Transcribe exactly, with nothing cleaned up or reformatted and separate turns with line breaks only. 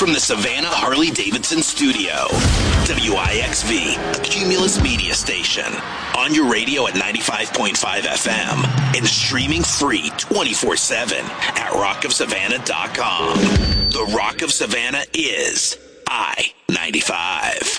from the Savannah Harley-Davidson studio. W I X V, a Cumulus media station. On your radio at ninety-five point five F M and streaming free twenty-four seven at rock of savannah dot com. The Rock of Savannah is I ninety-five.